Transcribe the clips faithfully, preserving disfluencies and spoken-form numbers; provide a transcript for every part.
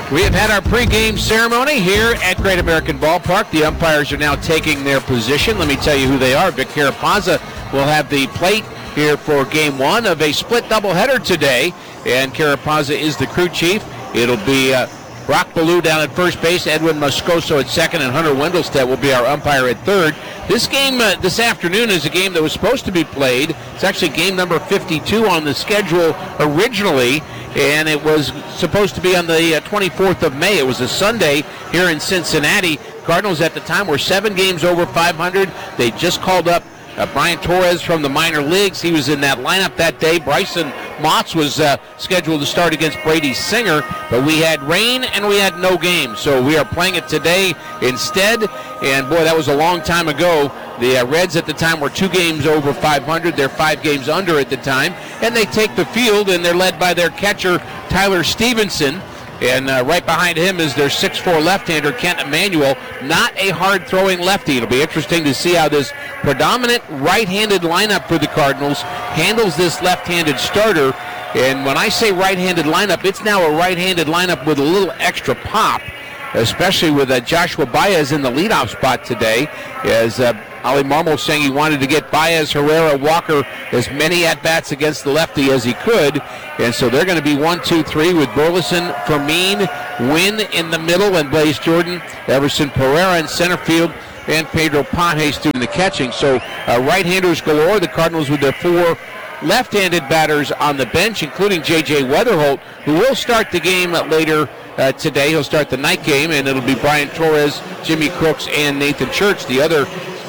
We have had our pregame ceremony here at Great American Ballpark. The umpires are now taking their position. Let me tell you who they are. Vic Carapazza will have the plate here for game one of a split doubleheader today. And Carapazza is the crew chief. It'll be uh, Brock Ballou down at first base, Edwin Moscoso at second, and Hunter Wendelstedt will be our umpire at third. This game uh, this afternoon is a game that was supposed to be played. It's actually game number fifty-two on the schedule originally, and it was supposed to be on the uh, twenty-fourth of May. It was a Sunday here in Cincinnati. Cardinals at the time were seven games over five hundred. They just called up Uh, Brian Torres from the minor leagues. He was in that lineup that day. Bryson Motts was uh, scheduled to start against Brady Singer, but we had rain and we had no game, so we are playing it today instead. And boy, that was a long time ago. The uh, Reds at the time were two games over five hundred. They're five games under at the time, and they take the field, and they're led by their catcher Tyler Stevenson. And uh, right behind him is their six four left-hander, Kent Emanuel. Not a hard-throwing lefty. It'll be interesting to see how this predominant right-handed lineup for the Cardinals handles this left-handed starter. And when I say right-handed lineup, it's now a right-handed lineup with a little extra pop, especially with uh, Joshua Baez in the leadoff spot today, as uh, Ali Marmol saying he wanted to get Baez, Herrera, Walker as many at-bats against the lefty as he could. And so they're going to be one, two, three with Burleson, Fermin, Wynn in the middle, and Blaze Jordan, Everson Pereira in center field, and Pedro Pages doing the catching. So uh, right-handers galore. The Cardinals with their four left-handed batters on the bench, including J J Weatherholt, who will start the game later uh, today. He'll start the night game, and it'll be Brian Torres, Jimmy Crooks, and Nathan Church, the other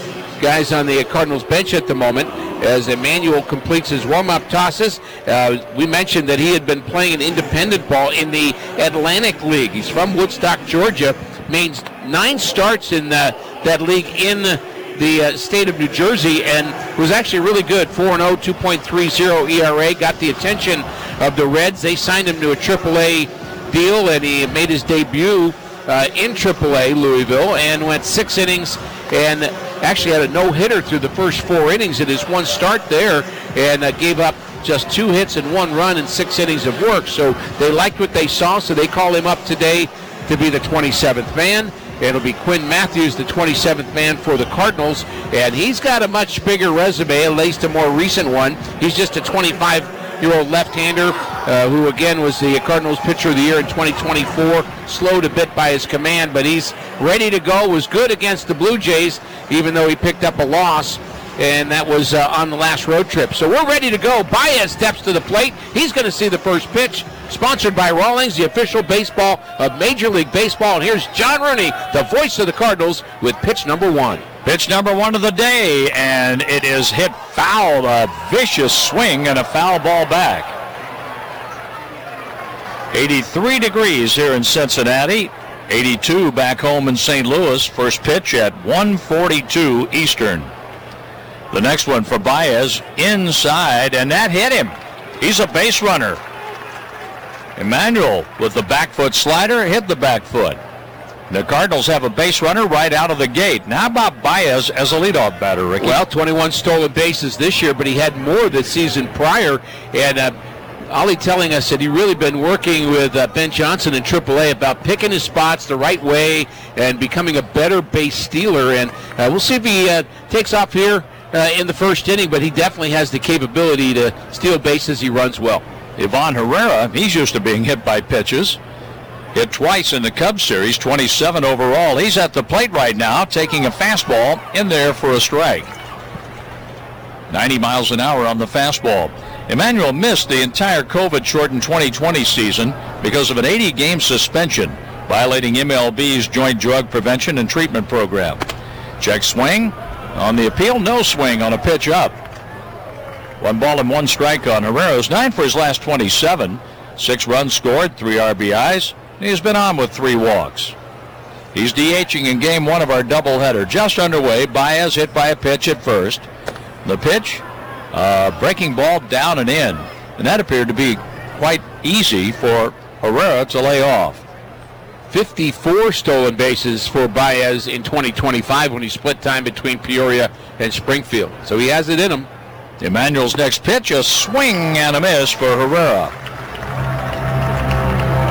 guys on the Cardinals bench at the moment, as Emmanuel completes his warm-up tosses. Uh, we mentioned that he had been playing an independent ball in the Atlantic League. He's from Woodstock, Georgia, made nine starts in uh, that league in the uh, state of New Jersey, and was actually really good. four and oh, two point three oh E R A, got the attention of the Reds. They signed him to a triple A deal, and he made his debut uh, in triple A Louisville, and went six innings, and actually had a no-hitter through the first four innings in his one start there, and uh, gave up just two hits and one run in six innings of work. So they liked what they saw, so they call him up today to be the twenty-seventh man. It'll be Quinn Matthews, the twenty-seventh man for the Cardinals, and he's got a much bigger resume, at least a more recent one. He's just a twenty-five-year-old left-hander uh, who, again, was the Cardinals Pitcher of the Year in twenty twenty-four, slowed a bit by his command, but he's ready to go, was good against the Blue Jays, even though he picked up a loss, and that was uh, on the last road trip. So we're ready to go. Baez steps to the plate. He's going to see the first pitch. Sponsored by Rawlings, the official baseball of Major League Baseball. And here's John Rooney, the voice of the Cardinals, with pitch number one. Pitch number one of the day, and it is hit foul. A vicious swing and a foul ball back. eighty-three degrees here in Cincinnati. eighty-two back home in Saint Louis. First pitch at one forty-two Eastern. The next one for Baez, inside, and that hit him. He's a base runner. Emmanuel with the back foot slider hit the back foot. The Cardinals have a base runner right out of the gate. Now, how about Baez as a leadoff batter, Ricky? Well, twenty-one stolen bases this year, but he had more the season prior. And uh, Ollie telling us that he really been working with uh, Ben Johnson in triple A about picking his spots the right way and becoming a better base stealer. And uh, we'll see if he uh, takes off here uh, in the first inning, but he definitely has the capability to steal bases. He runs well. Ivan Herrera, he's used to being hit by pitches. Hit twice in the Cubs series, twenty-seven overall. He's at the plate right now, taking a fastball in there for a strike. ninety miles an hour on the fastball. Emmanuel missed the entire COVID-shortened twenty twenty season because of an eighty-game suspension, violating M L B's Joint Drug Prevention and Treatment Program. Check swing. On the appeal, no swing on a pitch up. One ball and one strike on Herrera's. Nine for his last twenty-seven. Six runs scored, three R B Is. He's been on with three walks. He's DHing in game one of our doubleheader. Just underway. Baez hit by a pitch at first. The pitch, uh, breaking ball down and in. And that appeared to be quite easy for Herrera to lay off. fifty-four stolen bases for Baez in twenty twenty-five when he split time between Peoria and Springfield. So he has it in him. Emmanuel's next pitch, a swing and a miss for Herrera.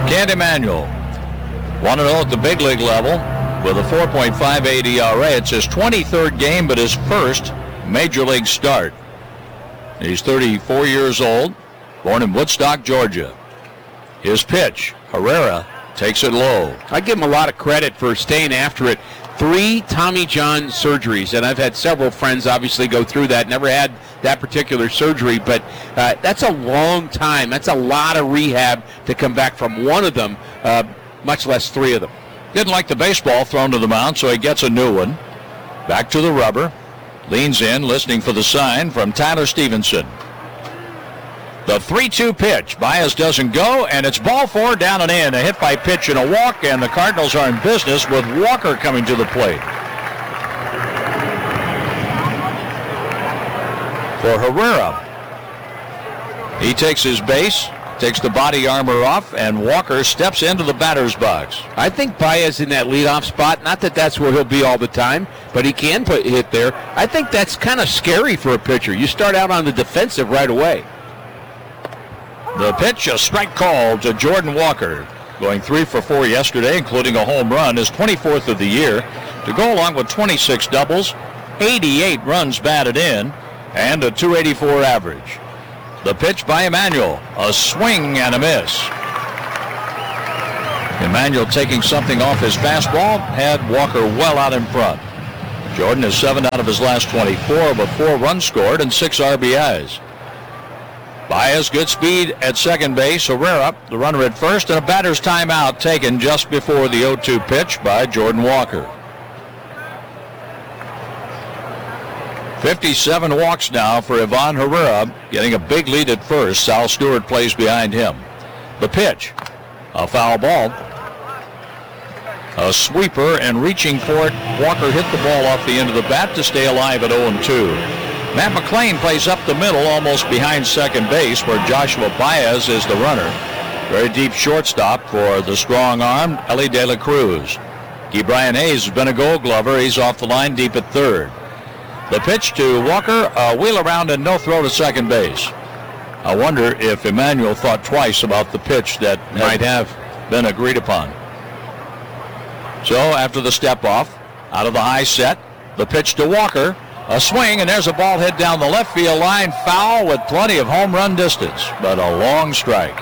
Candy Manuel, one and oh at the big league level with a four point five eight E R A. It's his twenty-third game, but his first major league start. He's thirty-four years old, born in Woodstock, Georgia. His pitch, Herrera takes it low. I give him a lot of credit for staying after it. Three Tommy John surgeries, and I've had several friends obviously go through that. Never had that particular surgery, but uh, that's a long time. That's a lot of rehab to come back from one of them, uh, much less three of them. Didn't like the baseball thrown to the mound, so he gets a new one. Back to the rubber. Leans in, listening for the sign from Tyler Stevenson. The three two pitch. Baez doesn't go, and it's ball four down and in. A hit by pitch and a walk, and the Cardinals are in business with Walker coming to the plate. For Herrera, he takes his base, takes the body armor off, and Walker steps into the batter's box. I think Baez in that leadoff spot, not that that's where he'll be all the time, but he can put hit there. I think that's kind of scary for a pitcher. You start out on the defensive right away. The pitch, a strike call to Jordan Walker, going three for four yesterday, including a home run, his twenty-fourth of the year, to go along with twenty-six doubles, eighty-eight runs batted in, and a two eighty-four average. The pitch by Emmanuel, a swing and a miss. Emmanuel taking something off his fastball, had Walker well out in front. Jordan is seven out of his last twenty-four, with four runs scored and six R B Is. Baez, good speed at second base. Herrera, the runner at first, and a batter's timeout taken just before the oh two pitch by Jordan Walker. fifty-seven walks now for Ivan Herrera, getting a big lead at first. Sal Stewart plays behind him. The pitch, a foul ball. A sweeper, and reaching for it, Walker hit the ball off the end of the bat to stay alive at oh two. Matt McLean plays up the middle, almost behind second base, where Joshua Baez is the runner. Very deep shortstop for the strong-armed Ellie De La Cruz. Ke'Bryan Hayes has been a Gold Glover. He's off the line deep at third. The pitch to Walker, a wheel around and no throw to second base. I wonder if Emmanuel thought twice about the pitch that might have been agreed upon. So after the step off, out of the high set, the pitch to Walker. A swing, and there's a ball hit down the left field line, foul with plenty of home run distance, but a long strike.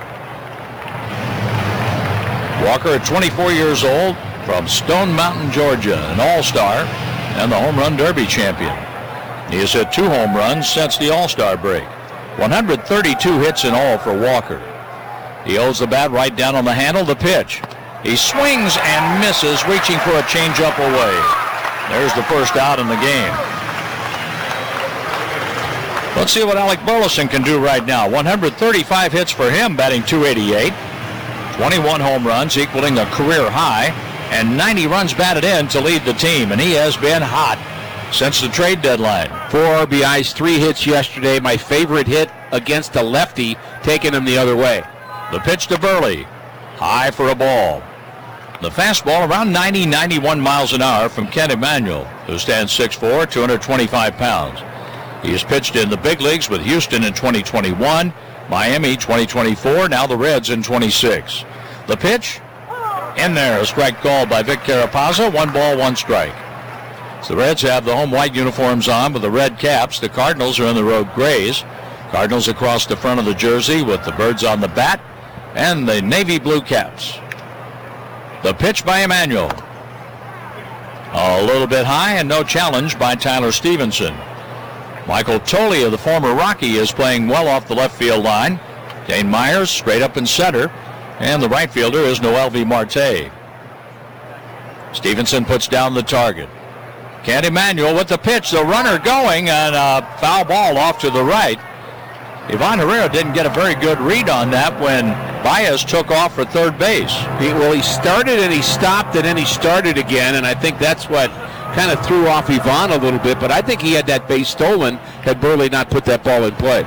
Walker, at twenty-four years old, from Stone Mountain, Georgia, an all-star and the home run derby champion. He has hit two home runs since the all-star break. one hundred thirty-two hits in all for Walker. He holds the bat right down on the handle. The pitch. He swings and misses, reaching for a changeup away. There's the first out in the game. Let's see what Alec Burleson can do right now. one hundred thirty-five hits for him, batting two eighty-eight. twenty-one home runs, equaling a career high, and ninety runs batted in to lead the team. And he has been hot since the trade deadline. Four R B Is, three hits yesterday. My favorite hit against a lefty, taking him the other way. The pitch to Burley. High for a ball. The fastball around ninety, ninety-one miles an hour from Ken Emmanuel, who stands six foot four, two hundred twenty-five pounds. He has pitched in the big leagues with Houston in twenty twenty-one, Miami twenty twenty-four, now the Reds in twenty-six. The pitch, in there, a strike called by Vic Carapazza, one ball, one strike. So the Reds have the home white uniforms on with the red caps. The Cardinals are in the road grays. Cardinals across the front of the jersey with the birds on the bat and the navy blue caps. The pitch by Emmanuel. A little bit high and no challenge by Tyler Stevenson. Michael Toglia, the former Rocky, is playing well off the left field line. Dane Myers straight up in center. And the right fielder is Noelvi Marte. Stevenson puts down the target. Ken Emmanuel with the pitch. The runner going, and a foul ball off to the right. Ivan Herrera didn't get a very good read on that when Baez took off for third base. He, well, he started and he stopped and then he started again, and I think that's what kind of threw off Ivan a little bit, but I think he had that base stolen had Burley not put that ball in play.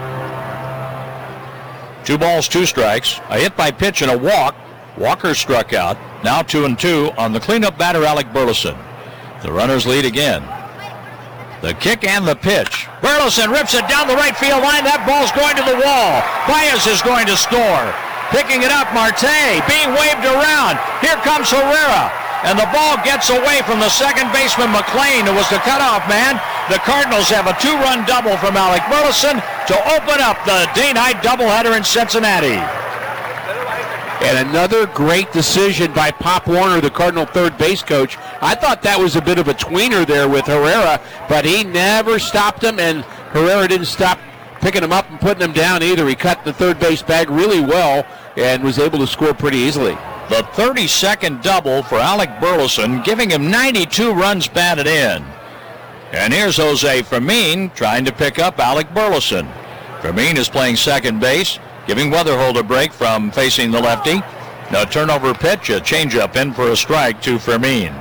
Two balls, two strikes, a hit by pitch and a walk. Walker struck out. Now two and two on the cleanup batter, Alec Burleson. The runners lead again. The kick and the pitch. Burleson rips it down the right field line. That ball's going to the wall. Baez is going to score. Picking it up, Marte, being waved around. Here comes Herrera. And the ball gets away from the second baseman, McLean, who was the cutoff man. The Cardinals have a two-run double from Alec Burleson to open up the day-night doubleheader in Cincinnati. And another great decision by Pop Warner, the Cardinal third base coach. I thought that was a bit of a tweener there with Herrera, but he never stopped him, and Herrera didn't stop picking him up and putting him down either. He cut the third base bag really well and was able to score pretty easily. The thirty-second double for Alec Burleson, giving him ninety-two runs batted in. And here's Jose Fermin trying to pick up Alec Burleson. Fermin is playing second base, giving Weatherhold a break from facing the lefty. Now turnover pitch, a changeup in for a strike to Fermin.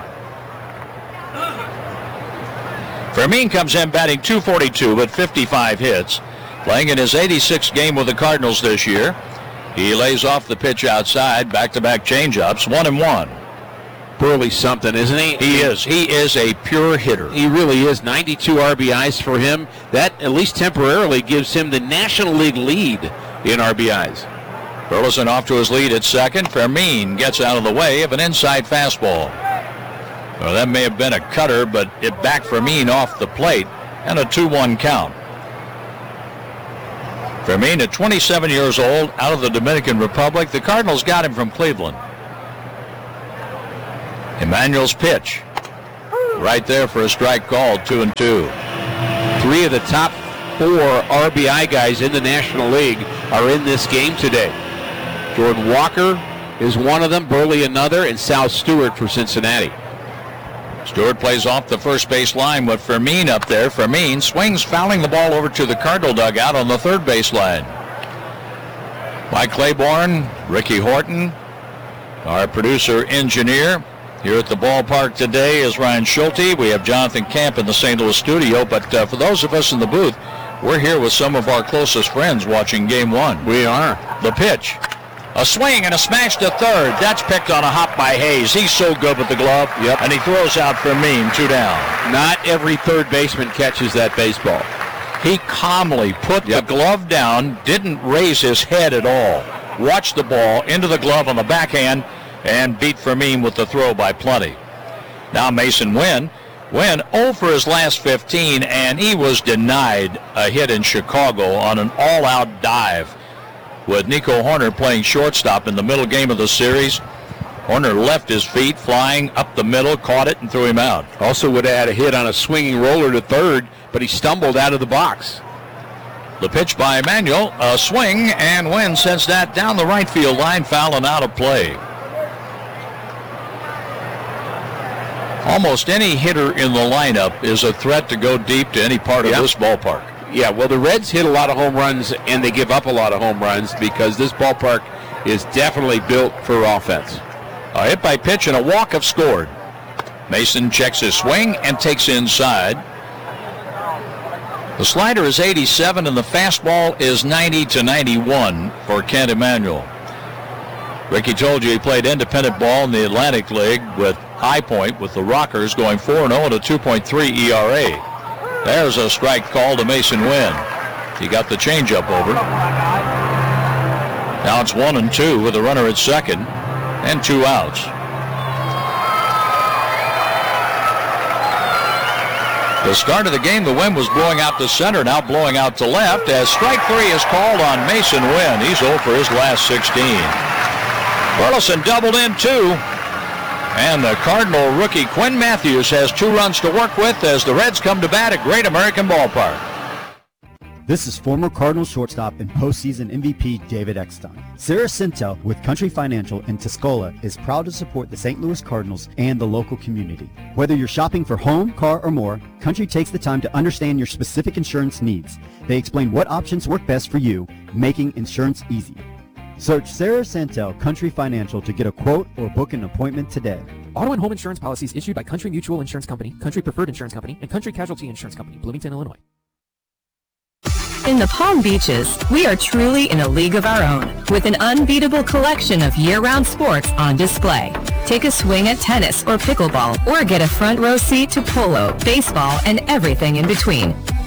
Fermin comes in batting two forty-two with fifty-five hits, playing in his eighty-sixth game with the Cardinals this year. He lays off the pitch outside, back-to-back changeups, one and one. Burley's something, isn't he? He is. He is a pure hitter. He really is. ninety-two R B Is for him. That, at least temporarily, gives him the National League lead in R B Is. Burleson off to his lead at second. Fermin gets out of the way of an inside fastball. Well, that may have been a cutter, but it backed Fermin off the plate, and a two one count. Fermin, at twenty-seven years old, out of the Dominican Republic. The Cardinals got him from Cleveland. Emmanuel's pitch. Right there for a strike called, two and two. Three of the top four R B I guys in the National League are in this game today. Jordan Walker is one of them, Burley another, and Sal Stewart for Cincinnati. Stewart plays off the first base line with Fermin up there. Fermin swings, fouling the ball over to the Cardinal dugout on the third base line. Mike Claiborne, Ricky Horton, our producer engineer. Here at the ballpark today is Ryan Schulte. We have Jonathan Camp in the Saint Louis studio, but uh, for those of us in the booth, we're here with some of our closest friends watching game one. We are. The pitch. A swing and a smash to third. That's picked on a hop by Hayes. He's so good with the glove. Yep. And he throws out Fermin, two down. Not every third baseman catches that baseball. He calmly put yep. the glove down, didn't raise his head at all. Watched the ball into the glove on the backhand and beat Fermin with the throw by plenty. Now Mason Wynn. Wynn oh for his last fifteen, and he was denied a hit in Chicago on an all-out dive with Nico Horner playing shortstop in the middle game of the series. Horner left his feet flying up the middle, caught it, and threw him out. Also would have had a hit on a swinging roller to third, but he stumbled out of the box. The pitch by Emmanuel, a swing, and Wynn sends that down the right field line, foul and out of play. Almost any hitter in the lineup is a threat to go deep to any part of yep. this ballpark. Yeah, well, the Reds hit a lot of home runs, and they give up a lot of home runs because this ballpark is definitely built for offense. A hit by pitch and a walk have scored. Mason checks his swing and takes inside. The slider is eighty-seven, and the fastball is ninety to ninety-one for Kent Emanuel. Ricky told you he played independent ball in the Atlantic League with High Point, with the Rockers going four and oh at a two point three E R A. There's a strike call to Mason Wynn. He got the changeup over. Now it's one and two with a runner at second and two outs. The start of the game, the wind was blowing out to center, now blowing out to left as strike three is called on Mason Wynn. He's oh for his last sixteen. Burleson doubled in two. And the Cardinal rookie Quinn Matthews has two runs to work with as the Reds come to bat at Great American Ballpark. This is former Cardinal shortstop and postseason M V P David Eckstein. Sarah Sintel with Country Financial in Tuscola is proud to support the Saint Louis Cardinals and the local community. Whether you're shopping for home, car, or more, Country takes the time to understand your specific insurance needs. They explain what options work best for you, making insurance easy. Search Sarah Santel Country Financial to get a quote or book an appointment today. Auto and home insurance policies issued by Country Mutual Insurance Company, Country Preferred Insurance Company, and Country Casualty Insurance Company, Bloomington, Illinois. In the Palm Beaches, we are truly in a league of our own, with an unbeatable collection of year-round sports on display. Take a swing at tennis or pickleball, or get a front row seat to polo, baseball, and everything in between.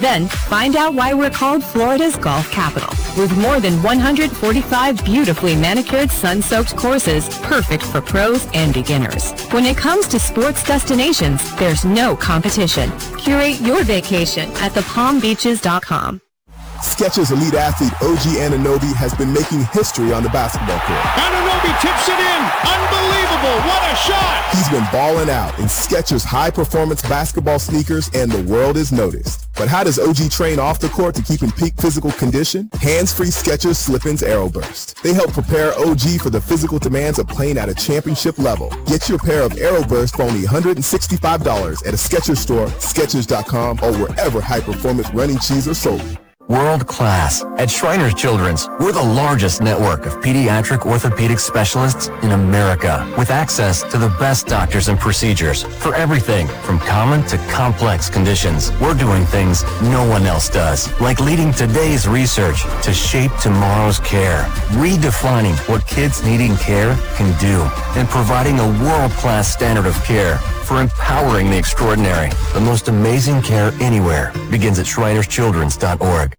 Then, find out why we're called Florida's golf capital. With more than one hundred forty-five beautifully manicured, sun-soaked courses, perfect for pros and beginners. When it comes to sports destinations, there's no competition. Curate your vacation at the palm beaches dot com. Skechers elite athlete O G Anunoby has been making history on the basketball court. Anunoby tips it in. Unbelievable. What a shot. He's been balling out in Skechers high-performance basketball sneakers, and the world is noticed. But how does O G train off the court to keep in peak physical condition? Hands-free Skechers Slip-ins Aeroburst. They help prepare O G for the physical demands of playing at a championship level. Get your pair of Aeroburst for only one hundred sixty-five dollars at a Skechers store, Skechers dot com, or wherever high-performance running shoes are sold. World class. At Shriners Children's, we're the largest network of pediatric orthopedic specialists in America, with access to the best doctors and procedures for everything from common to complex conditions. We're doing things no one else does, like leading today's research to shape tomorrow's care, redefining what kids needing care can do, and providing a world-class standard of care for empowering the extraordinary. The most amazing care anywhere begins at Shriners Children's dot org.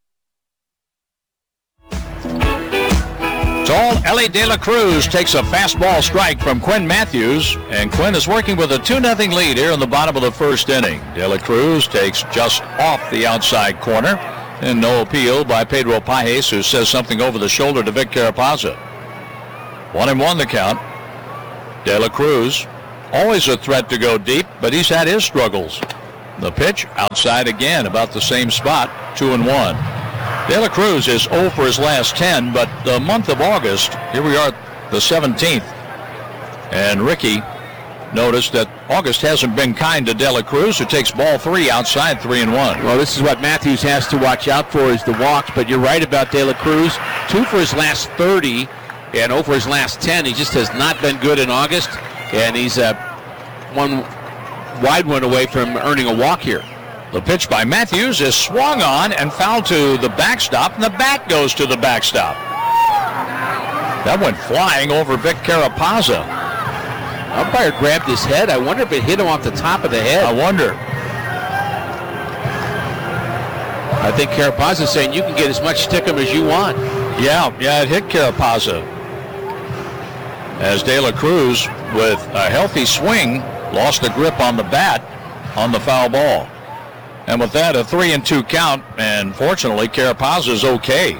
Tall Ellie De La Cruz takes a fastball strike from Quinn Matthews, and Quinn is working with a two nothing lead here in the bottom of the first inning. De La Cruz takes just off the outside corner, and no appeal by Pedro Pages, who says something over the shoulder to Vic Carapazza. One and one the count. De La Cruz, always a threat to go deep, but he's had his struggles. The pitch outside again, about the same spot, two and one. De La Cruz is oh for his last ten, but the month of August, here we are the seventeenth, and Ricky noticed that August hasn't been kind to De La Cruz, who takes ball three outside, three and one. Well, this is what Matthews has to watch out for, is the walks, but you're right about De La Cruz. Two for his last thirty, and oh for his last ten. He just has not been good in August, and he's uh, one wide one away from earning a walk here. The pitch by Matthews is swung on and fouled to the backstop, and the bat goes to the backstop. That went flying over Vic Carapazza. Umpire grabbed his head. I wonder if it hit him off the top of the head. I wonder. I think Carapazza's saying you can get as much stickum as you want. Yeah, yeah, it hit Carapazza. As De La Cruz, with a healthy swing, lost the grip on the bat on the foul ball. And with that, a three and two count, and fortunately, Carapazza's okay.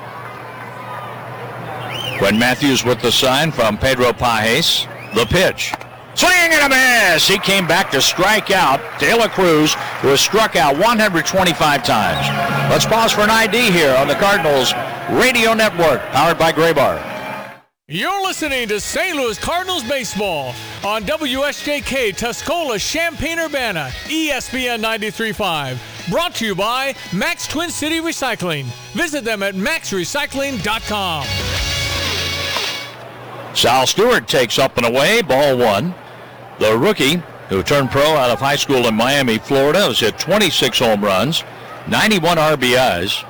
Quinn Matthews with the sign from Pedro Pages. The pitch. Swing and a miss! He came back to strike out De La Cruz, who has struck out one hundred twenty-five times. Let's pause for an I D here on the Cardinals Radio Network, powered by Graybar. You're listening to Saint Louis Cardinals baseball on W S J K Tuscola, Champaign-Urbana, E S P N ninety-three point five. Brought to you by Max Twin City Recycling. Visit them at max recycling dot com. Sal Stewart takes up and away, ball one. The rookie, who turned pro out of high school in Miami, Florida, has hit twenty-six home runs, ninety-one R B Is.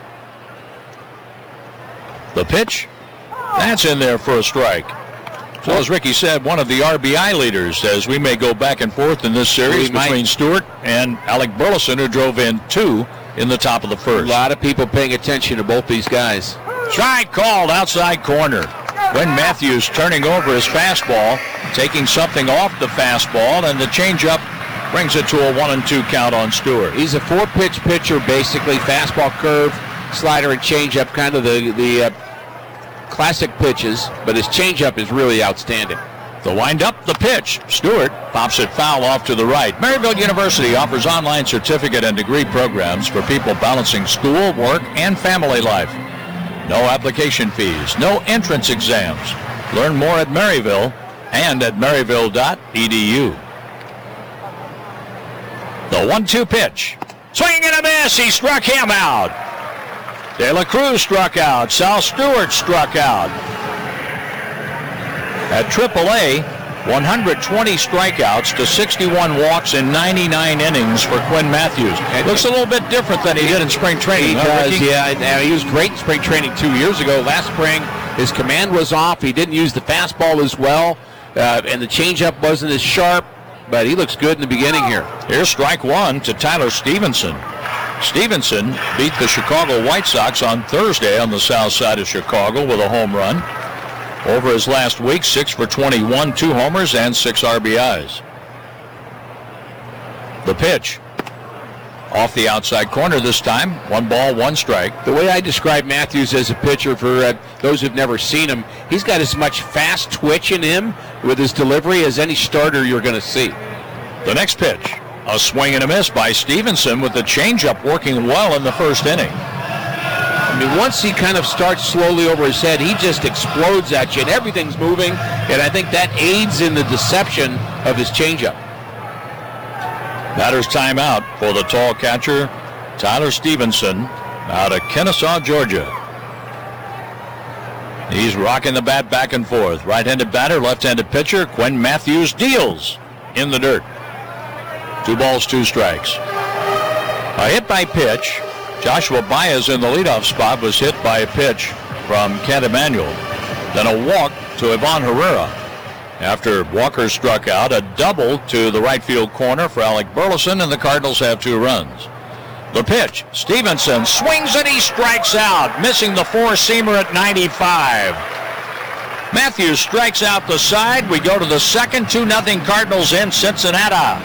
The pitch, that's in there for a strike. So as Ricky said, one of the R B I leaders, as we may go back and forth in this series between Stewart and Alec Burleson, who drove in two in the top of the first. A lot of people paying attention to both these guys. Strike called outside corner. Quinn Matthews turning over his fastball, taking something off the fastball, and the changeup brings it to a one and two count on Stewart. He's a four-pitch pitcher, basically. Fastball, curve, slider, and changeup, kind of the, the uh, classic pitches, but his changeup is really outstanding. The windup, the pitch. Stewart pops it foul off to the right. Maryville University offers online certificate and degree programs for people balancing school, work, and family life. No application fees, no entrance exams. Learn more at Maryville and at maryville dot e d u. The one two pitch. Swing and a miss. He struck him out. De La Cruz struck out. Sal Stewart struck out. At triple A, one hundred twenty strikeouts to sixty-one walks in ninety-nine innings for Quinn Matthews. It looks a little bit different than he did in spring training. He huh, does, Ricky? yeah. And he was great in spring training two years ago. Last spring, his command was off. He didn't use the fastball as well, uh, and the changeup wasn't as sharp, but he looks good in the beginning here. Here's strike one to Tyler Stevenson. Stevenson beat the Chicago White Sox on Thursday on the south side of Chicago with a home run. Over his last week, six for twenty-one, two homers, and six R B Is. The pitch. Off the outside corner this time. One ball, one strike. The way I describe Matthews as a pitcher, for uh, those who've never seen him, he's got as much fast twitch in him with his delivery as any starter you're going to see. The next pitch. A swing and a miss by Stevenson with the changeup working well in the first inning. I mean, once he kind of starts slowly over his head, he just explodes at you, and everything's moving, and I think that aids in the deception of his changeup. Batter's timeout for the tall catcher, Tyler Stevenson, out of Kennesaw, Georgia. He's rocking the bat back and forth. Right-handed batter, left-handed pitcher, Quinn Matthews deals in the dirt. Two balls, two strikes. A hit by pitch. Joshua Baez in the leadoff spot was hit by a pitch from Kent Emanuel. Then a walk to Ivan Herrera. After Walker struck out, a double to the right field corner for Alec Burleson, and the Cardinals have two runs. The pitch. Stevenson swings and he strikes out, missing the four-seamer at ninety-five. Matthews strikes out the side. We go to the second. two nothing Cardinals in Cincinnati.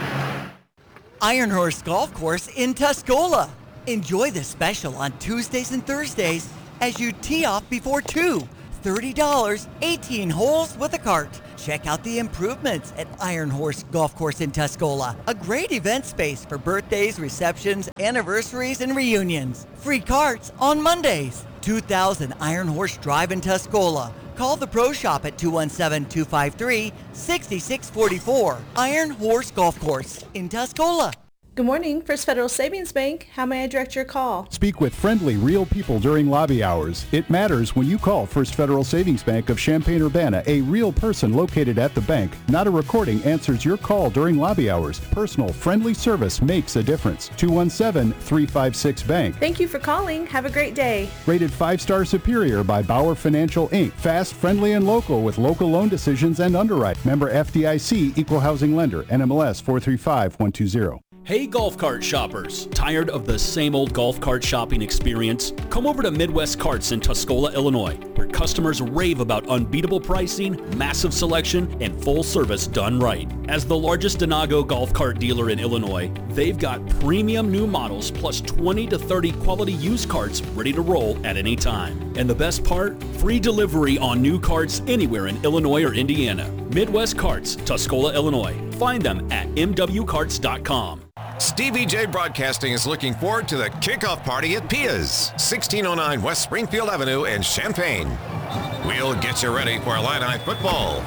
Iron Horse Golf Course in Tuscola. Enjoy the special on Tuesdays and Thursdays as you tee off before two. thirty dollars, eighteen holes with a cart. Check out the improvements at Iron Horse Golf Course in Tuscola. A great event space for birthdays, receptions, anniversaries, and reunions. Free carts on Mondays. two thousand Iron Horse Drive in Tuscola. Call the Pro Shop at two one seven, two five three, six six four four. Iron Horse Golf Course in Tuscola. Good morning, First Federal Savings Bank. How may I direct your call? Speak with friendly, real people during lobby hours. It matters when you call First Federal Savings Bank of Champaign-Urbana. A real person located at the bank, not a recording, answers your call during lobby hours. Personal, friendly service makes a difference. two one seven, three five six, bank. Thank you for calling. Have a great day. Rated five-star superior by Bauer Financial, Incorporated. Fast, friendly, and local with local loan decisions and underwrite. Member F D I C, Equal Housing Lender, N M L S four three five one two zero. Hey golf cart shoppers, tired of the same old golf cart shopping experience? Come over to Midwest Carts in Tuscola, Illinois, where customers rave about unbeatable pricing, massive selection, and full service done right. As the largest Denago golf cart dealer in Illinois, they've got premium new models plus twenty to thirty quality used carts ready to roll at any time. And the best part? Free delivery on new carts anywhere in Illinois or Indiana. Midwest Carts, Tuscola, Illinois. Find them at m w carts dot com. Stevie J Broadcasting is looking forward to the kickoff party at Pia's, sixteen oh nine West Springfield Avenue in Champaign. We'll get you ready for Illini football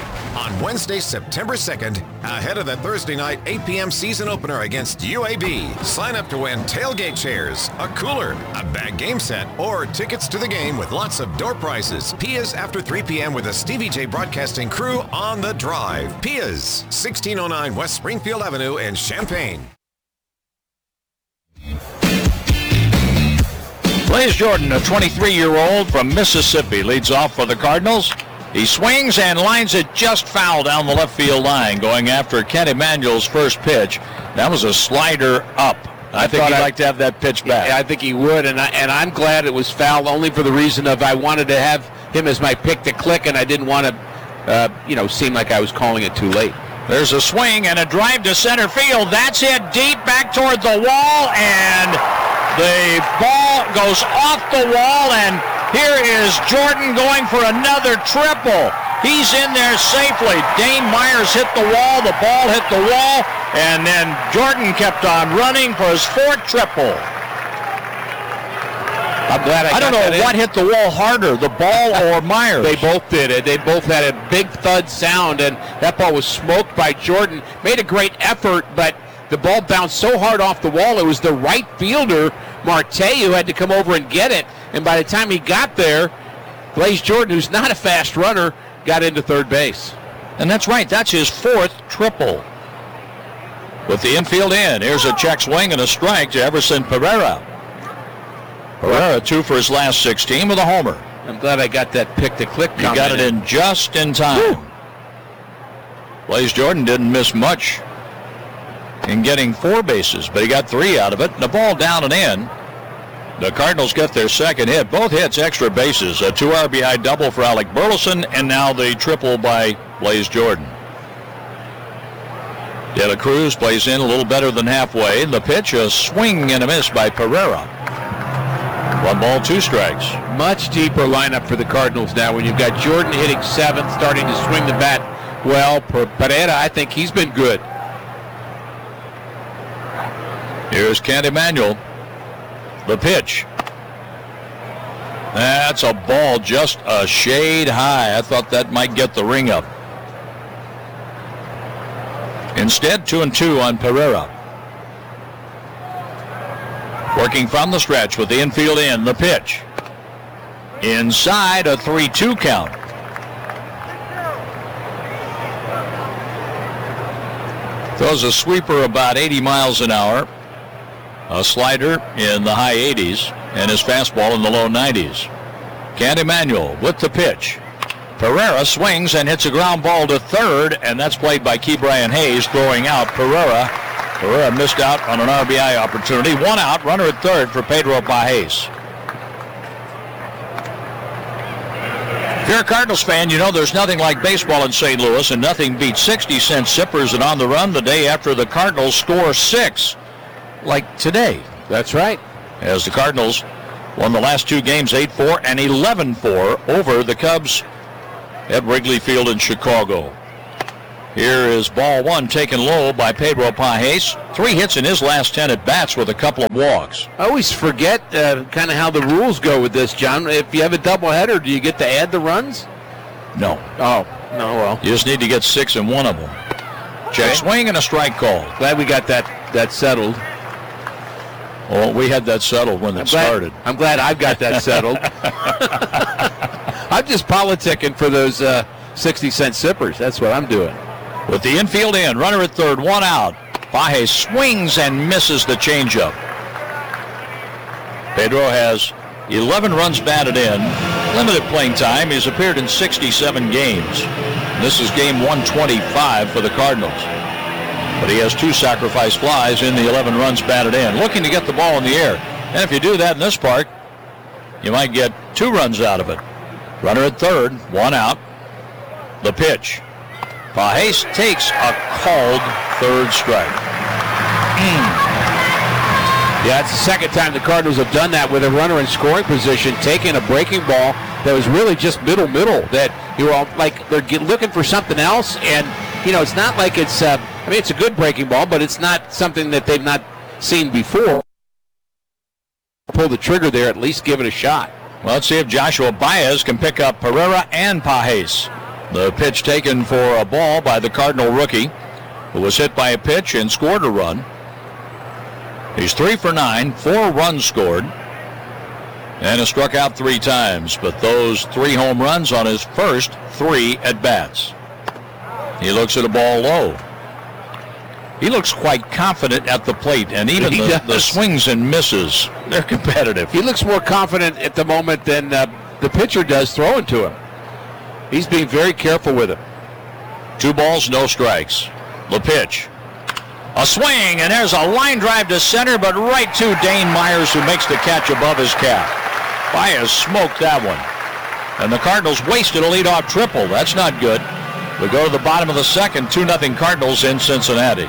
on Wednesday, September second, ahead of the Thursday night eight p.m. season opener against U A B. Sign up to win tailgate chairs, a cooler, a bag game set, or tickets to the game with lots of door prizes. Pia's after three p.m. with the Stevie J Broadcasting crew on the drive. Pia's, sixteen oh nine West Springfield Avenue in Champaign. Blaze Jordan, a twenty-three-year-old from Mississippi, leads off for the Cardinals. He swings and lines it just foul down the left field line, going after Kent Emanuel's first pitch. That was a slider up. I, I think he'd I, like to have that pitch back. I think he would, and, I, and I'm glad it was foul only for the reason of I wanted to have him as my pick to click, and I didn't want to, uh, you know, seem like I was calling it too late. There's a swing and a drive to center field. That's hit deep back toward the wall, and the ball goes off the wall, and here is Jordan going for another triple. He's in there safely. Dane Myers hit the wall, the ball hit the wall, and then Jordan kept on running for his fourth triple. I'm glad I, I don't know what hit the wall harder, the ball or Myers. They both did it. They both had a big thud sound, and that ball was smoked by Jordan. Made a great effort, but the ball bounced so hard off the wall, it was the right fielder, Marte, who had to come over and get it. And by the time he got there, Blaze Jordan, who's not a fast runner, got into third base. And that's right. That's his fourth triple. With the infield in, here's a check swing and a strike to Everson Pereira. Pereira, two for his last sixteen with a homer. I'm glad I got that pick to click. He got it in just in time. Woo. Blaze Jordan didn't miss much in getting four bases, but he got three out of it. And the ball down and in. The Cardinals get their second hit. Both hits extra bases. A two R B I double for Alec Burleson, and now the triple by Blaze Jordan. De La Cruz plays in a little better than halfway. The pitch, a swing and a miss by Pereira. One ball, two strikes. Much deeper lineup for the Cardinals now when you've got Jordan hitting seventh, starting to swing the bat well. Pereira, I think he's been good. Here's Kent Emanuel. The pitch. That's a ball just a shade high. I thought that might get the ring up. Instead, two and two on Pereira. Working from the stretch with the infield in. The pitch. Inside, a three two count. Throws a sweeper about eighty miles an hour. A slider in the high eighties, and his fastball in the low nineties. Kent Emanuel with the pitch. Pereira swings and hits a ground ball to third, and that's played by Ke'Bryan Hayes, throwing out Pereira. Pereira missed out on an R B I opportunity. One out, runner at third for Pedro Pages. If you're a Cardinals fan, you know there's nothing like baseball in Saint Louis, and nothing beats sixty cent sippers and on the run the day after the Cardinals score six. Like today. That's right. As the Cardinals won the last two games eight four and eleven four over the Cubs at Wrigley Field in Chicago. Here is ball one taken low by Pedro Pages. Three hits in his last ten at bats with a couple of walks. I always forget uh, kind of how the rules go with this, John. If you have a doubleheader, do you get to add the runs? No. Oh, no, well. You just need to get six in one of them. Check okay. Swing and a strike call. Glad we got that, that settled. Well, we had that settled when it I'm glad, started. I'm glad I've got that settled. I'm just politicking for those uh, sixty cent sippers. That's what I'm doing. With the infield in, runner at third, one out. Pages swings and misses the changeup. Pedro has eleven runs batted in. Limited playing time. He's appeared in sixty-seven games. This is game one twenty-five for the Cardinals. But he has two sacrifice flies in the eleven runs batted in. Looking to get the ball in the air. And if you do that in this park, you might get two runs out of it. Runner at third, one out. The pitch. Pages takes a called third strike. Mm. Yeah, it's the second time the Cardinals have done that with a runner in scoring position, taking a breaking ball that was really just middle-middle, that you were like they're get, looking for something else, and, you know, it's not like it's, uh, I mean, it's a good breaking ball, but it's not something that they've not seen before. Pull the trigger there, at least give it a shot. Well, let's see if Joshua Baez can pick up Pereira and Pages. The pitch taken for a ball by the Cardinal rookie, who was hit by a pitch and scored a run. He's three for nine, four runs scored, and has struck out three times. But those three home runs on his first three at-bats. He looks at a ball low. He looks quite confident at the plate, and even the, the swings and misses, they're competitive. He looks more confident at the moment than uh, the pitcher does throwing to him. He's being very careful with it. Two balls, no strikes. The pitch. A swing, and there's a line drive to center, but right to Dane Myers, who makes the catch above his cap. Baez smoked that one. And the Cardinals wasted a leadoff triple. That's not good. We go to the bottom of the second, two nothing Cardinals in Cincinnati.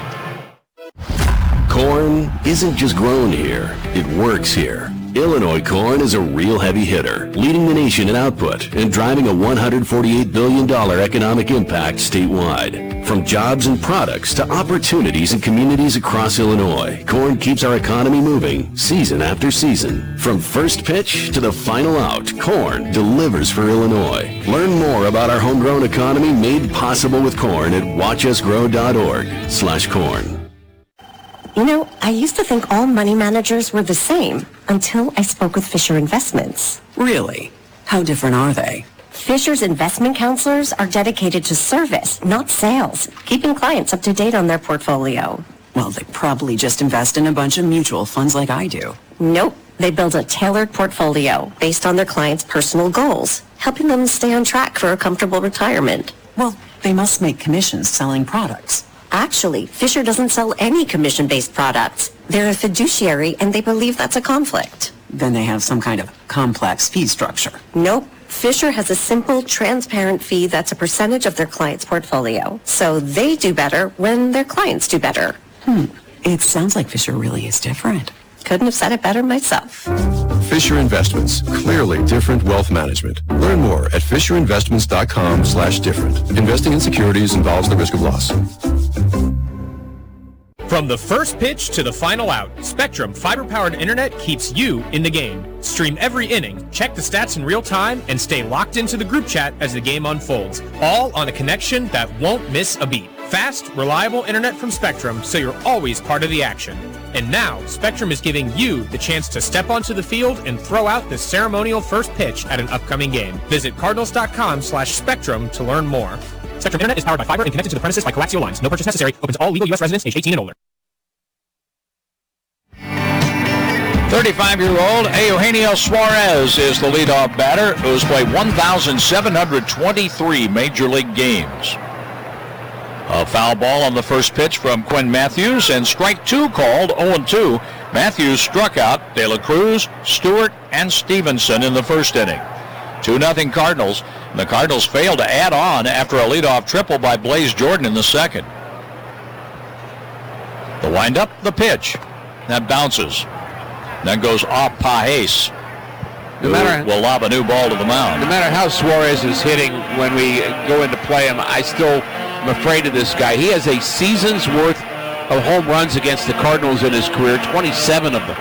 Corn isn't just grown here, it works here. Illinois corn is a real heavy hitter, leading the nation in output and driving a one hundred forty-eight billion dollars economic impact statewide. From jobs and products to opportunities in communities across Illinois, corn keeps our economy moving season after season. From first pitch to the final out, corn delivers for Illinois. Learn more about our homegrown economy made possible with corn at watch us grow dot org slash corn. You know, I used to think all money managers were the same until I spoke with Fisher Investments. Really? How different are they? Fisher's investment counselors are dedicated to service, not sales, keeping clients up to date on their portfolio. Well, they probably just invest in a bunch of mutual funds like I do. Nope. They build a tailored portfolio based on their clients' personal goals, helping them stay on track for a comfortable retirement. Well, they must make commissions selling products. Actually, Fisher doesn't sell any commission-based products. They're a fiduciary, and they believe that's a conflict. Then they have some kind of complex fee structure. Nope. Fisher has a simple, transparent fee that's a percentage of their client's portfolio. So they do better when their clients do better. Hmm. It sounds like Fisher really is different. Couldn't have said it better myself. Fisher Investments. Clearly different wealth management. Learn more at fisher investments dot com slash different. Investing in securities involves the risk of loss. From the first pitch to the final out, Spectrum fiber-powered internet keeps you in the game. Stream every inning, check the stats in real time, and stay locked into the group chat as the game unfolds. All on a connection that won't miss a beat. Fast, reliable internet from Spectrum, so you're always part of the action. And now, Spectrum is giving you the chance to step onto the field and throw out the ceremonial first pitch at an upcoming game. Visit cardinals.com slash spectrum to learn more. Spectrum Internet is powered by fiber and connected to the premises by coaxial lines. No purchase necessary. Open to all legal U S residents age eighteen and older. thirty-five-year-old Eugenio Suarez is the leadoff batter, who's played one thousand seven hundred twenty-three Major League games. A foul ball on the first pitch from Quinn Matthews, and strike two called, oh and two. Matthews struck out De La Cruz, Stewart, and Stevenson in the first inning. two nothing Cardinals. The Cardinals failed to add on after a leadoff triple by Blaze Jordan in the second. The windup, the pitch. That bounces. That goes off Pajes, who no matter, will lob a new ball to the mound. No matter how Suarez is hitting when we go in to play him, I still am afraid of this guy. He has a season's worth of home runs against the Cardinals in his career, twenty-seven of them.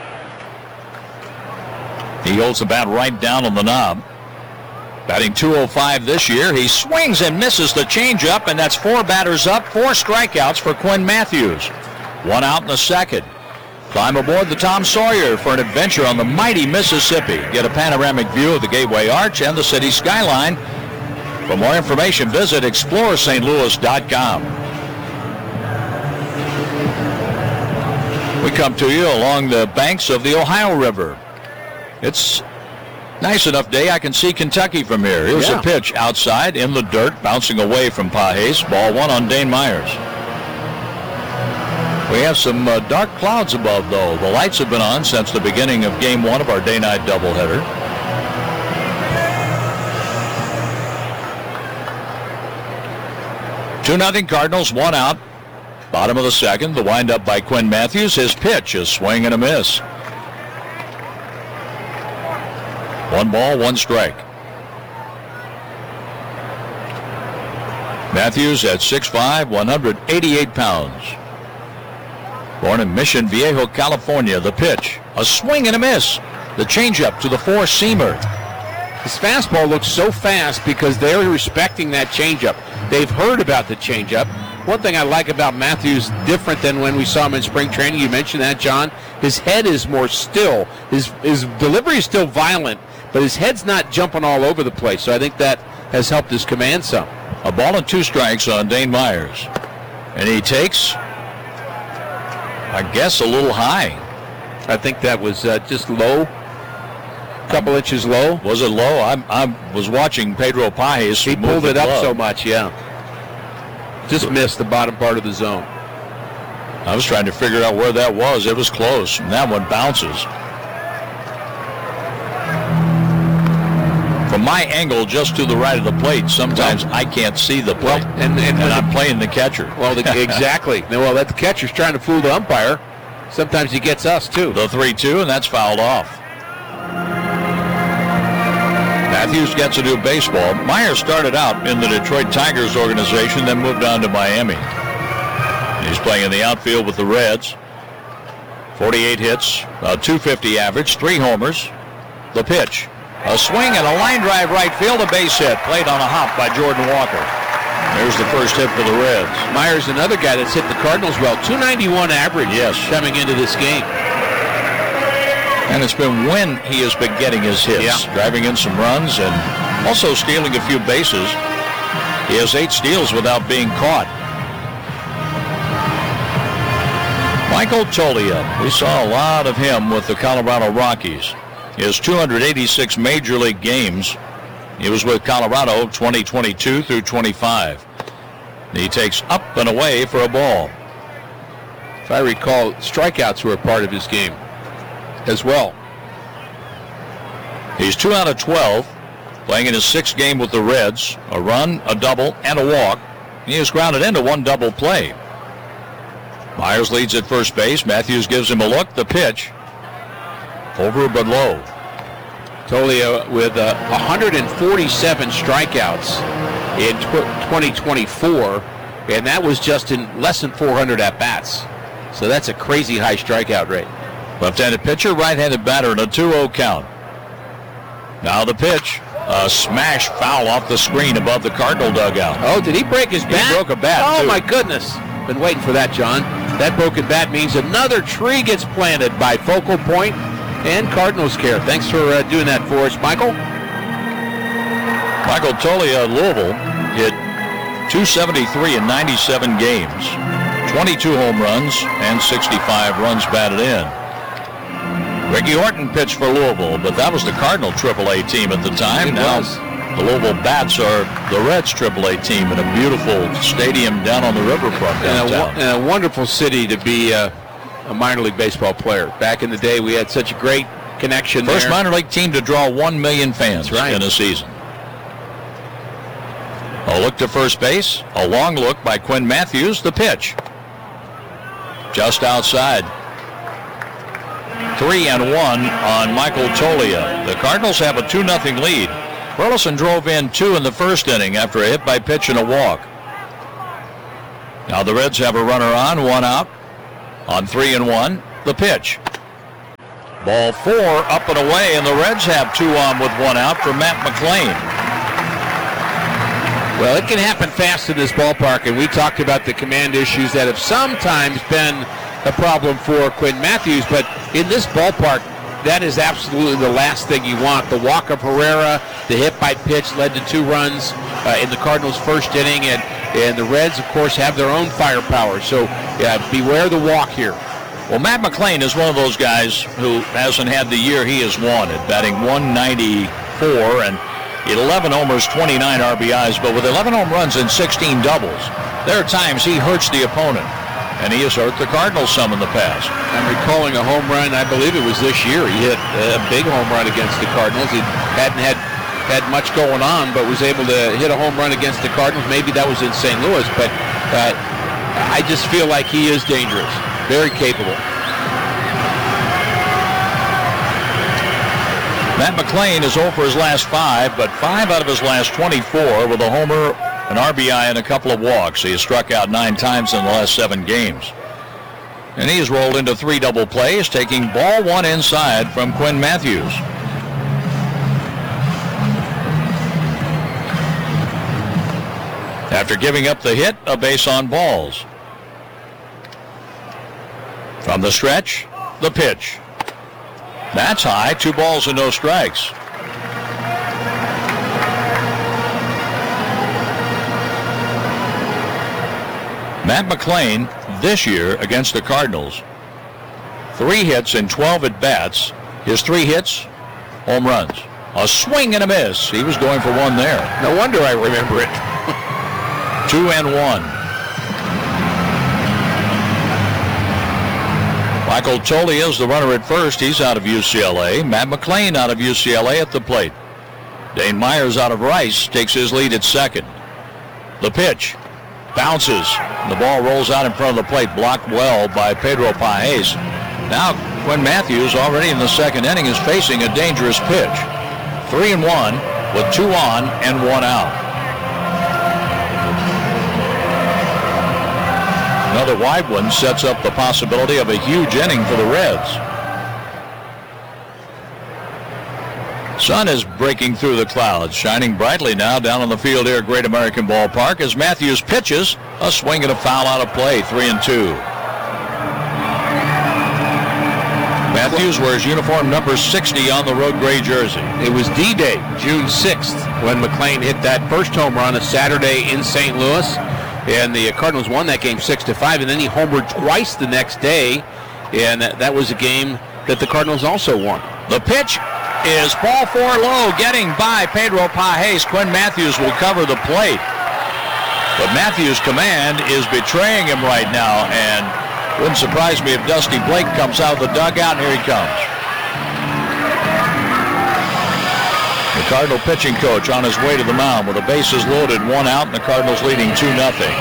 He holds the bat right down on the knob. Batting two oh five this year. He swings and misses the changeup, and that's four batters up, four strikeouts for Quinn Matthews. One out in the second. Climb aboard the Tom Sawyer for an adventure on the mighty Mississippi. Get a panoramic view of the Gateway Arch and the city skyline. For more information, visit explore st louis dot com. We come to you along the banks of the Ohio River. It's nice enough day I can see Kentucky from here. Here's yeah. a pitch outside in the dirt, bouncing away from Pajes. Ball one on Dane Myers. We have some uh, dark clouds above, though. The lights have been on since the beginning of game one of our day-night doubleheader. two nothing Cardinals, one out. Bottom of the second, the windup by Quinn Matthews. His pitch is swing and a miss. One ball, one strike. Matthews at six five, one hundred eighty-eight pounds. Born in Mission Viejo, California. The pitch, a swing and a miss. The changeup to the four-seamer. His fastball looks so fast because they're respecting that changeup. They've heard about the changeup. One thing I like about Matthews, different than when we saw him in spring training, you mentioned that, John, his head is more still. His, his delivery is still violent, but his head's not jumping all over the place, so I think that has helped his command some. A ball and two strikes on Dane Myers. And he takes, I guess, a little high. I think that was uh, just low, a couple inches low. Was it low? I, I was watching Pedro Pajes. He pulled it up glove. so much, yeah. Just missed the bottom part of the zone. I was trying to figure out where that was. It was close, and that one bounces. From my angle just to the right of the plate, sometimes well, I can't see the plate, well, and, and, and I'm the, playing the catcher. Well, the, exactly. Well, that the catcher's trying to fool the umpire. Sometimes he gets us, too. The three two, and that's fouled off. Matthews gets a new baseball. Myers started out in the Detroit Tigers organization, then moved on to Miami. He's playing in the outfield with the Reds. forty-eight hits, a two fifty average, three homers. The pitch. A swing and a line drive right field, a base hit. Played on a hop by Jordan Walker. There's the first hit for the Reds. Myers, another guy that's hit the Cardinals well. two ninety-one average yes. coming into this game. And it's been when he has been getting his hits. Yeah. Driving in some runs and also stealing a few bases. He has eight steals without being caught. Michael Toglia. We saw a lot of him with the Colorado Rockies. His two hundred eighty-six Major League games. He was with Colorado twenty twenty-two through twenty-five. He takes up and away for a ball. If I recall, strikeouts were a part of his game as well. He's two out of twelve, playing in his sixth game with the Reds. A run, a double, and a walk. He is grounded into one double play. Myers leads at first base. Matthews gives him a look. The pitch. Over but low. Toglia with uh, one hundred forty-seven strikeouts in twenty twenty-four, and that was just in less than four hundred at-bats. So that's a crazy high strikeout rate. Left-handed pitcher, right-handed batter, and a two oh count. Now the pitch. A smash foul off the screen above the Cardinal dugout. Oh, did he break his bat? He broke a bat, Oh, too. my goodness. Been waiting for that, John. That broken bat means another tree gets planted by Focal Point and Cardinals Care. Thanks for uh, doing that for us, Michael. Michael Toglia, Louisville, hit two seventy-three in ninety-seven games, twenty-two home runs, and sixty-five runs batted in. Ricky Horton pitched for Louisville, but that was the Cardinal triple A team at the time. It now was. The Louisville Bats are the Reds triple A team in a beautiful stadium down on the riverfront And a, downtown. wo- and a wonderful city to be uh, a minor league baseball player. Back in the day, we had such a great connection First there. minor league team to draw one million fans That's right. in a season. A look to first base. A long look by Quinn Matthews. The pitch. Just outside. Three and one on Michael Toglia. The Cardinals have a two nothing lead. Burleson drove in two in the first inning after a hit by pitch and a walk. Now the Reds have a runner on, one out. On three and one, the pitch. Ball four up and away, and the Reds have two on with one out for Matt McLain. Well, it can happen fast in this ballpark, and we talked about the command issues that have sometimes been a problem for Quinn Matthews, but in this ballpark, that is absolutely the last thing you want. The walk of Herrera, the hit by pitch led to two runs uh, in the Cardinals' first inning, and, and the Reds, of course, have their own firepower, so uh, beware the walk here. Well, Matt McLain is one of those guys who hasn't had the year he has wanted, batting one ninety-four and eleven homers, twenty-nine R B Is, but with eleven home runs and sixteen doubles, there are times he hurts the opponent, and he has hurt the Cardinals some in the past. I'm recalling a home run, I believe it was this year. He hit a big home run against the Cardinals. He hadn't had, had much going on, but was able to hit a home run against the Cardinals. Maybe that was in Saint Louis, but uh, I just feel like he is dangerous, very capable. Matt McLain is oh for his last five, but five out of his last twenty-four with a homer, an R B I, and a couple of walks. He has struck out nine times in the last seven games. And he has rolled into three double plays, taking ball one inside from Quinn Matthews. After giving up the hit, a base on balls. From the stretch, the pitch. That's high, two balls and no strikes. Matt McLain this year against the Cardinals, three hits and twelve at-bats. His three hits, home runs. A swing and a miss. He was going for one there. No wonder I remember it. Two and one. Michael Toglia is the runner at first. He's out of U C L A. Matt McLain out of U C L A at the plate. Dane Myers out of Rice takes his lead at second. The pitch bounces. The ball rolls out in front of the plate, blocked well by Pedro Pajes. Now Quinn Matthews, already in the second inning, is facing a dangerous pitch. Three and one with two on and one out. Another wide one sets up the possibility of a huge inning for the Reds. Sun is breaking through the clouds, shining brightly now down on the field here at Great American Ballpark as Matthews pitches. A swing and a foul out of play, three and two. Matthews wears uniform number sixty on the road gray jersey. It was D-Day, June sixth, when McLain hit that first home run a Saturday in Saint Louis. And the Cardinals won that game six to five, and then he homered twice the next day, and that was a game that the Cardinals also won. The pitch is ball four low, getting by Pedro Pajes. Quinn Matthews will cover the plate. But Matthews' command is betraying him right now, and wouldn't surprise me if Dusty Blake comes out of the dugout, and here he comes. The Cardinal pitching coach on his way to the mound with the bases loaded, one out, and the Cardinals leading two nothing.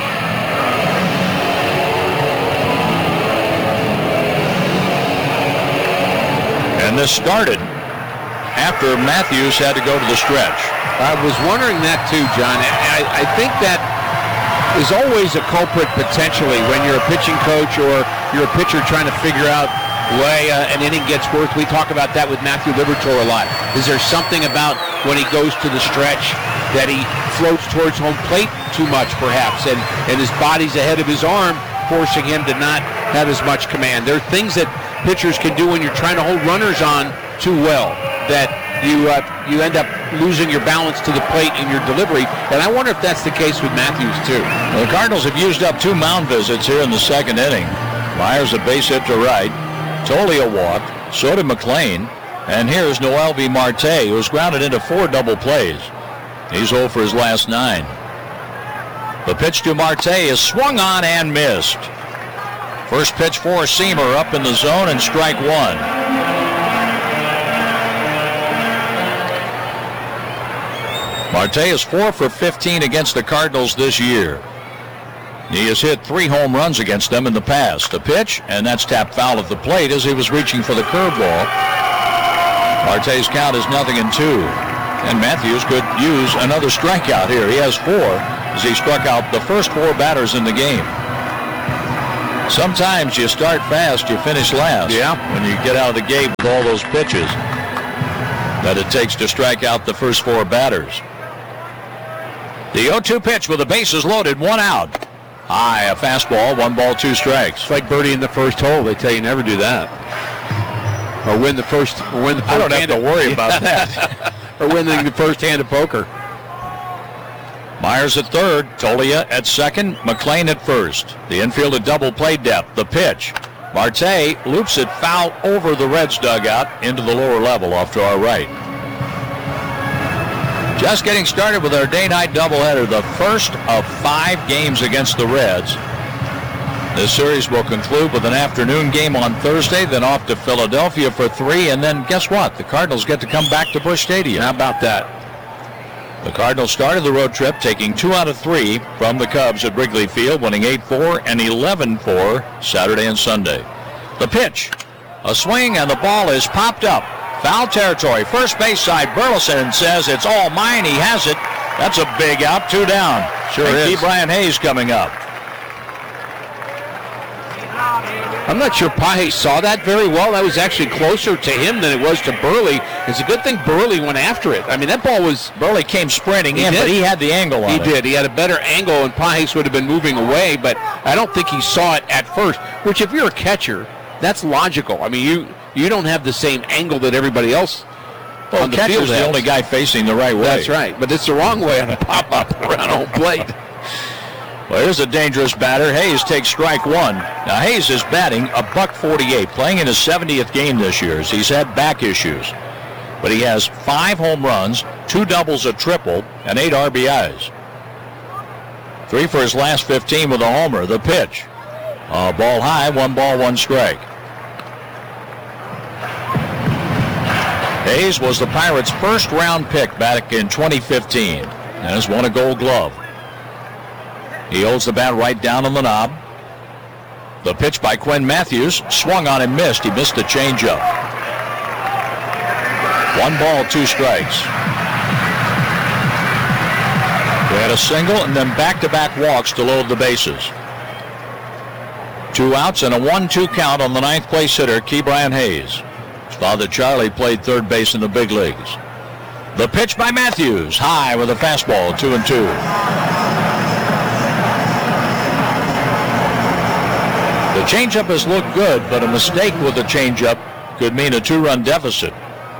And this started after Matthews had to go to the stretch. I was wondering that too, John. I, I think that is always a culprit potentially when you're a pitching coach or you're a pitcher trying to figure out way uh, an inning gets worth. We talk about that with Matthew Liberatore a lot. Is there something about when he goes to the stretch that he floats towards home plate too much perhaps, and, and his body's ahead of his arm, forcing him to not have as much command? There are things that pitchers can do when you're trying to hold runners on too well that you uh, you end up losing your balance to the plate in your delivery, and I wonder if that's the case with Matthews too. Well, the Cardinals have used up two mound visits here in the second inning. Myers a base hit to right, Tolley a walk, so did McLean, and here's Noel V. Marte, who was grounded into four double plays. He's oh for his last nine. The pitch to Marte is swung on and missed. First pitch for Seamer up in the zone and strike one. Marte is four for fifteen against the Cardinals this year. He has hit three home runs against them in the past. A pitch, and that's tapped foul at the plate as he was reaching for the curveball. Marte's count is nothing in two. And Matthews could use another strikeout here. He has four as he struck out the first four batters in the game. Sometimes you start fast, you finish last. Yeah. When you get out of the gate with all those pitches that it takes to strike out the first four batters. The oh two pitch with the bases loaded, one out. High, a fastball, one ball, two strikes. It's like birdie in the first hole. They tell you never do that. Or win the first. Or win the first I don't have hand to of, worry about that. Or winning the first hand of poker. Myers at third, Tolia at second, McLean at first. The infield at double play depth. The pitch. Marte loops it foul over the Reds dugout into the lower level off to our right. Just getting started with our day-night doubleheader, the first of five games against the Reds. This series will conclude with an afternoon game on Thursday, then off to Philadelphia for three, and then guess what? The Cardinals get to come back to Busch Stadium. How about that? The Cardinals started the road trip taking two out of three from the Cubs at Wrigley Field, winning eight four and eleven four Saturday and Sunday. The pitch, a swing, and the ball is popped up. Foul territory, first base side. Burleson says it's all mine. He has it. That's a big out, two down. Sure and is. Ke'Bryan Hayes coming up. I'm not sure Paje saw that very well. That was actually closer to him than it was to Burley. It's a good thing Burley went after it. I mean, that ball was... Burley came sprinting he in, did. but he had the angle on he it. He did. He had a better angle, and Paje would have been moving away, but I don't think he saw it at first, which if you're a catcher, that's logical. I mean, you you don't have the same angle that everybody else well, on the catcher's field has. the only guy facing the right way. That's right, but it's the wrong way on a pop-up around home plate. Well, here's a dangerous batter. Hayes takes strike one. Now, Hayes is batting a buck forty-eight, playing in his seventieth game this year. He's had back issues. But he has five home runs, two doubles, a triple, and eight R B Is. Three for his last fifteen with a homer. The pitch. Uh, ball high, one ball, one strike. Hayes was the Pirates' first-round pick back in twenty fifteen and has won a Gold Glove. He holds the bat right down on the knob. The pitch by Quinn Matthews, swung on and missed. He missed the changeup. One ball, two strikes. We had a single and then back-to-back walks to load the bases. Two outs and a one two count on the ninth place hitter, Ke'Bryan Hayes. His father Charlie played third base in the big leagues. The pitch by Matthews, high with a fastball, two and two. The changeup has looked good, but a mistake with the changeup could mean a two-run deficit.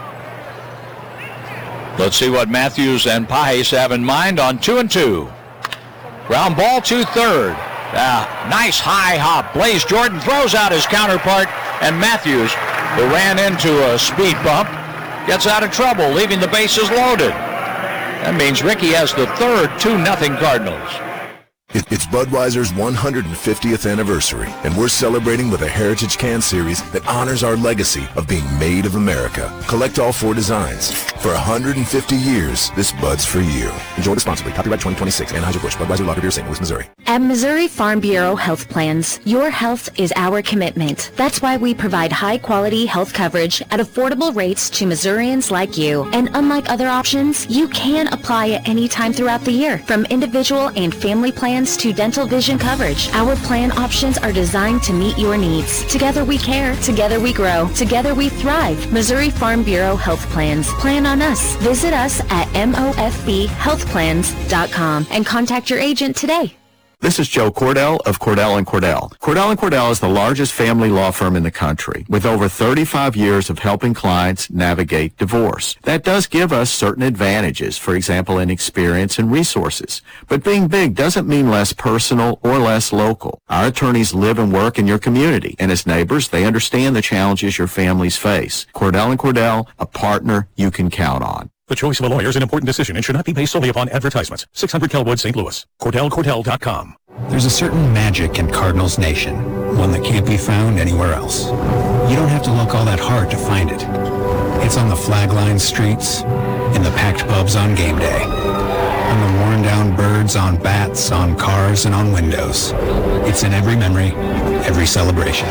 Let's see what Matthews and Pajes have in mind on two and two. Ground ball to third. Ah, nice high hop. Blaze Jordan throws out his counterpart, and Matthews, who ran into a speed bump, gets out of trouble, leaving the bases loaded. That means Ricky has the third two nothing Cardinals. It- It's Budweiser's one hundred fiftieth anniversary, and we're celebrating with a Heritage Can series that honors our legacy of being made of America. Collect all four designs. For one hundred fifty years, this Bud's for you. Enjoy responsibly. Copyright twenty twenty-six. Anheuser-Busch. Budweiser Lager Beer, Saint Louis, Missouri. At Missouri Farm Bureau Health Plans, your health is our commitment. That's why we provide high-quality health coverage at affordable rates to Missourians like you. And unlike other options, you can apply at any time throughout the year, from individual and family plans to dental vision coverage. Our plan options are designed to meet your needs. Together we care, together we grow, together we thrive. Missouri Farm Bureau Health Plans. Plan on us. Visit us at M O F B health plans dot com and contact your agent today. This is Joe Cordell of Cordell and Cordell. Cordell and Cordell is the largest family law firm in the country with over thirty-five years of helping clients navigate divorce. That does give us certain advantages, for example, in experience and resources. But being big doesn't mean less personal or less local. Our attorneys live and work in your community, and as neighbors, they understand the challenges your families face. Cordell and Cordell, a partner you can count on. The choice of a lawyer is an important decision and should not be based solely upon advertisements. six hundred Kelwood, Saint Louis. Cordell Cordell dot com. There's a certain magic in Cardinals Nation, one that can't be found anywhere else. You don't have to look all that hard to find it. It's on the flag-lined streets, in the packed pubs on game day, on the worn-down birds on bats, on cars, and on windows. It's in every memory, every celebration.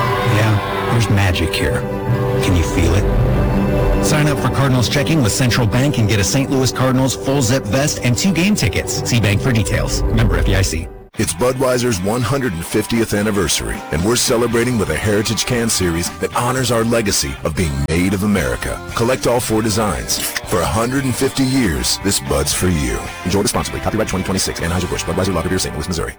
Yeah, there's magic here. Can you feel it? Sign up for Cardinals checking with Central Bank and get a Saint Louis Cardinals full zip vest and two game tickets. See bank for details. Member F D I C. It's Budweiser's one hundred fiftieth anniversary, and we're celebrating with a Heritage Can series that honors our legacy of being made of America. Collect all four designs. For one hundred fifty years, this Bud's for you. Enjoy responsibly. Copyright twenty twenty-six. Anheuser-Busch. Budweiser Lager Beer, Saint Louis, Missouri.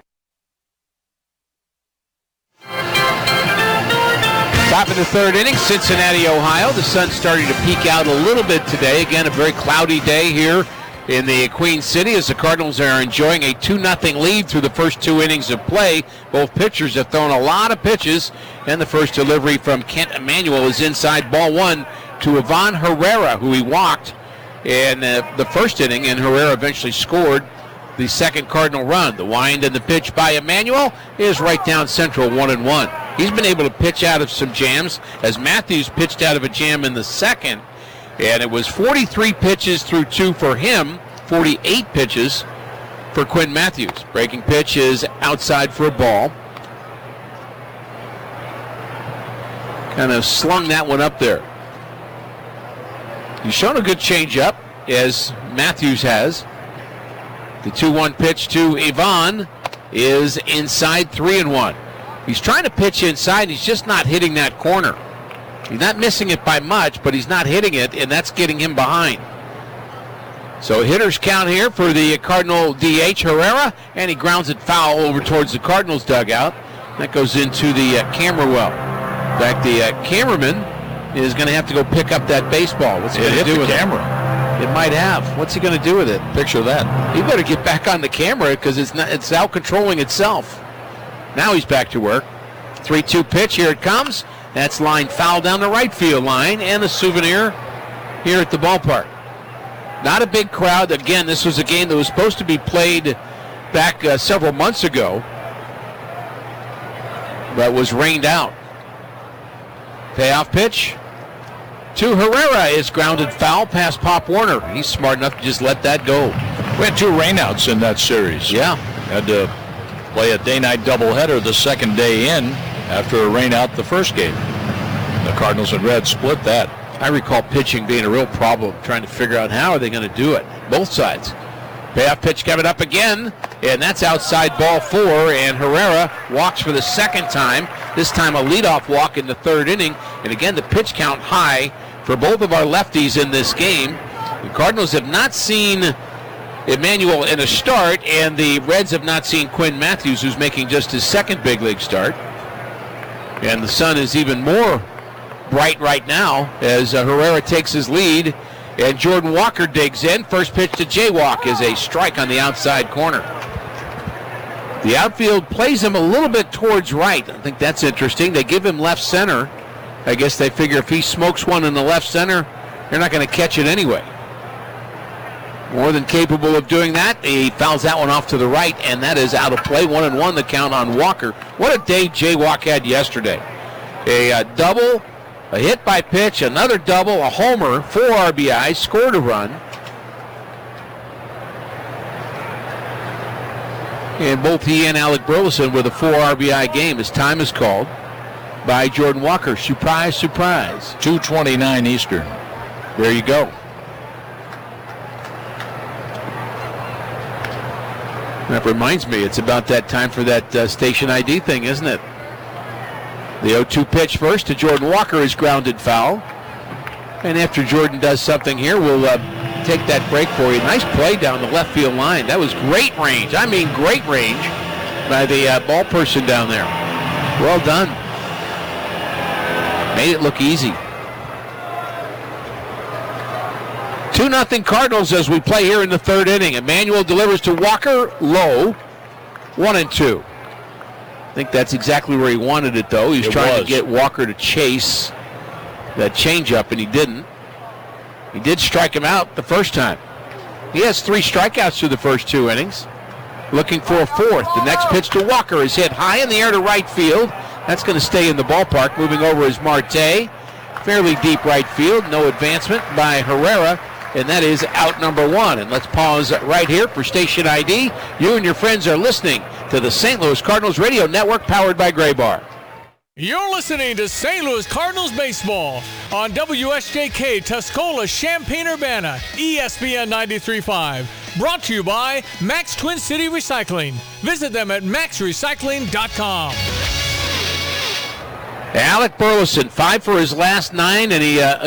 Top of the third inning, Cincinnati, Ohio. The sun starting to peek out a little bit today. Again, a very cloudy day here in the Queen City as the Cardinals are enjoying a two nothing lead through the first two innings of play. Both pitchers have thrown a lot of pitches, and the first delivery from Kent Emanuel is inside, ball one to Ivan Herrera, who he walked in uh, the first inning, and Herrera eventually scored the second Cardinal run. The wind and the pitch by Emanuel is right down central, one and one. He's been able to pitch out of some jams, as Matthews pitched out of a jam in the second, and it was forty-three pitches through two for him, forty-eight pitches for Quinn Matthews. Breaking pitch is outside for a ball. Kind of slung that one up there. He's shown a good changeup, as Matthews has. The two one pitch to Ivan is inside, three and one. He's trying to pitch inside, he's just not hitting that corner. He's not missing it by much, but he's not hitting it, and that's getting him behind. So hitter's count here for the Cardinal D H, Herrera, and he grounds it foul over towards the Cardinals dugout. That goes into the uh, camera well. In fact, the uh, cameraman is going to have to go pick up that baseball. What's he going to do with the camera? It? It might have. What's he going to do with it? Picture that. He better get back on the camera because it's not, it's out controlling itself. Now he's back to work. three two pitch, here it comes. That's lined foul down the right field line, and a souvenir here at the ballpark. Not a big crowd. Again, this was a game that was supposed to be played back uh, several months ago, but was rained out. Payoff pitch to Herrera is grounded foul past Pop Warner. He's smart enough to just let that go. We had two rainouts in that series. Yeah. Had to play a day-night doubleheader the second day in after a rainout the first game. The Cardinals and Reds split that. I recall pitching being a real problem, trying to figure out how are they going to do it. Both sides. Payoff pitch coming up again, and that's outside ball four, and Herrera walks for the second time, this time a leadoff walk in the third inning, and again the pitch count high for both of our lefties in this game. The Cardinals have not seen Emanuel in a start, and the Reds have not seen Quinn Matthews, who's making just his second big league start. And the sun is even more bright right now as uh, Herrera takes his lead, and Jordan Walker digs in. First pitch to Jaywalk is a strike on the outside corner. The outfield plays him a little bit towards right. I think that's interesting. They give him left center. I guess they figure if he smokes one in the left center, they're not going to catch it anyway. More than capable of doing that. He fouls that one off to the right, and that is out of play. One and one the count on Walker. What a day Jay Walk had yesterday. A uh, double, a hit by pitch, another double, a homer, four R B Is, scored a run. And both he and Alec Burleson with a four R B I game as time is called by Jordan Walker. Surprise, surprise. two twenty-nine Eastern. There you go. That reminds me, it's about that time for that uh, station I D thing, isn't it? The oh two pitch first to Jordan Walker is grounded foul. And after Jordan does something here, we'll uh, take that break for you. Nice play down the left field line. That was great range. I mean great range by the uh, ball person down there. Well done. Made it look easy. two nothing Cardinals as we play here in the third inning. Emmanuel delivers to Walker, low, one and two. I think that's exactly where he wanted it, though. He's it trying was. to get Walker to chase that changeup, and he didn't. He did strike him out the first time. He has three strikeouts through the first two innings. Looking for a fourth. The next pitch to Walker is hit high in the air to right field. That's going to stay in the ballpark. Moving over is Marte. Fairly deep right field. No advancement by Herrera. And that is out number one. And let's pause right here for Station I D. You and your friends are listening to the Saint Louis Cardinals Radio Network powered by Gray Bar. You're listening to Saint Louis Cardinals Baseball on W S J K Tuscola, Champaign-Urbana, E S P N ninety-three point five. Brought to you by Max Twin City Recycling. Visit them at max recycling dot com. Alec Burleson, five for his last nine, and he uh,